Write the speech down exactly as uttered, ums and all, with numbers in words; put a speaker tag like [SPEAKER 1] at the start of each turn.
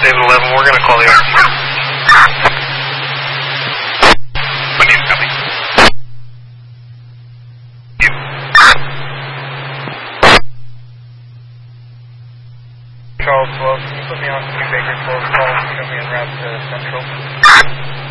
[SPEAKER 1] David eleven, we're going to call the R T. Wendy's coming. Charles twelve, can you put me on New Baker twelve call? Show me en route to Central.